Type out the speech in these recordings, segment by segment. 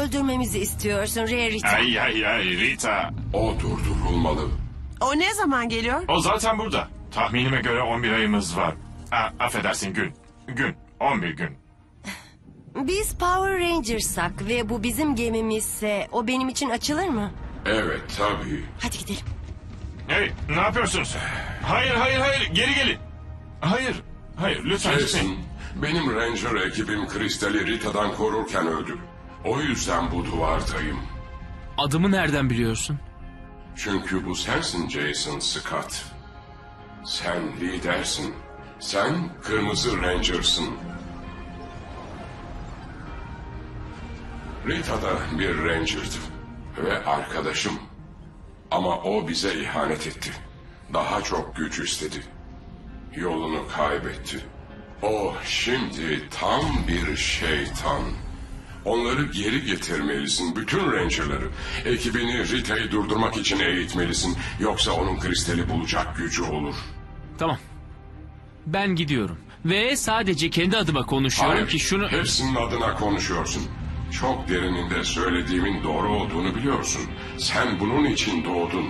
öldürmemizi istiyorsun Rarity? Ay Rita. O durdurulmalı. O ne zaman geliyor? O zaten burada. Tahminime göre 11 ayımız var. Affedersin gün. 11 gün. Biz Power Rangers'sak ve bu bizim gemimizse o benim için açılır mı? Evet tabii. Hadi gidelim. Hey, ne yapıyorsunuz? Hayır, geri gelin. Hayır, lütfen Jason, gitmeyin. benim Ranger ekibim Kristal'i Rita'dan korurken öldü. O yüzden bu duvardayım. Adımı nereden biliyorsun? Çünkü bu sensin Jason Scott. Sen lidersin. Sen Kırmızı Ranger'sın. Rita da bir Ranger'dı ve arkadaşım. Ama o bize ihanet etti. Daha çok güç istedi. Yolunu kaybetti. O şimdi tam bir şeytan. Onları geri getirmelisin, bütün Ranger'ları. Ekibini Rita'yı durdurmak için eğitmelisin. Yoksa onun kristali bulacak gücü olur. Tamam. Ben gidiyorum. Ve sadece kendi adıma konuşuyorum Hayır, ki şunu... hepsinin adına konuşuyorsun. Çok derininde söylediğimin doğru olduğunu biliyorsun. Sen bunun için doğdun.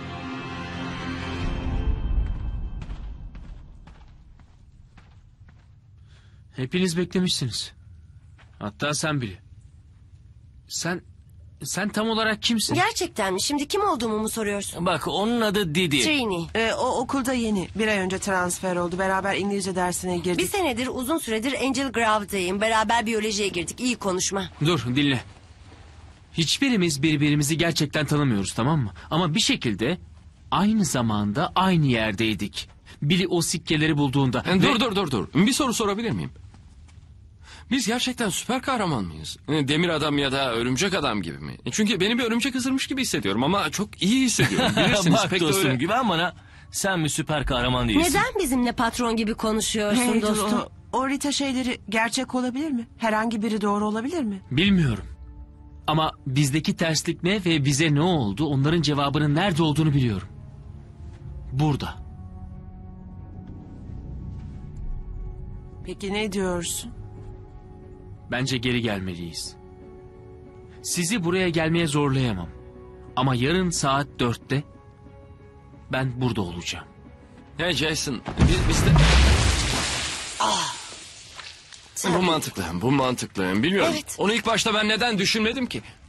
Hepiniz beklemişsiniz. Hatta sen bile. Sen tam olarak kimsin? Gerçekten mi? Şimdi kim olduğumu mu soruyorsun? Bak onun adı Didi. Trini. O okulda yeni. Bir ay önce transfer oldu. Beraber İngilizce dersine girdik. Bir senedir uzun süredir Angel Grove'dayım. Beraber biyolojiye girdik. İyi konuşma. Dur dinle. Hiçbirimiz birbirimizi gerçekten tanımıyoruz, tamam mı? Ama bir şekilde aynı zamanda aynı yerdeydik. Billy o sikkeleri bulduğunda... Dur. Bir soru sorabilir miyim? Biz gerçekten süper kahraman mıyız? Demir adam ya da örümcek adam gibi mi? Çünkü beni bir örümcek ısırmış gibi hissediyorum ama çok iyi hissediyorum. Bilirsiniz Bak pek de dostum öyle. güven bana. Sen bir süper kahraman değilsin. Neden bizimle patron gibi konuşuyorsun Hey, dur, dostum? o Rita şeyleri gerçek olabilir mi? Herhangi biri doğru olabilir mi? Bilmiyorum. Ama bizdeki terslik ne ve bize ne oldu, onların cevabının nerede olduğunu biliyorum. Burada. Peki ne diyorsun? Bence geri gelmeliyiz. Sizi buraya gelmeye zorlayamam. Ama yarın saat 4'te ben burada olacağım. Hey Jason, biz de... Bu mantıklı. Bilmiyorum. Evet. Onu ilk başta ben neden düşünmedim ki?